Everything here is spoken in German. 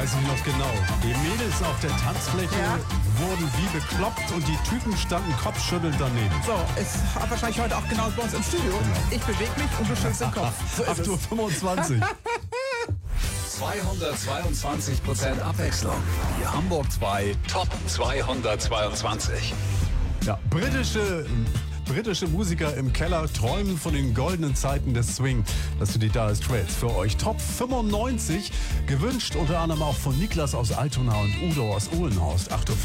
weiß ich noch genau. Die Mädels auf der Tanzfläche wurden wie bekloppt und die Typen standen kopfschüttelnd daneben. So, ist wahrscheinlich heute auch genauso bei uns im Studio. Ich bewege mich und du schüttelst den Kopf. So ist 8:25 Uhr. 222% Abwechslung. Die Hamburg 2 Top 222. Ja, britische Musiker im Keller träumen von den goldenen Zeiten des Swing. Das sind die Dire Straits für euch. Top 95, gewünscht unter anderem auch von Niklas aus Altona und Udo aus Uhlenhorst. 8:25 Uhr.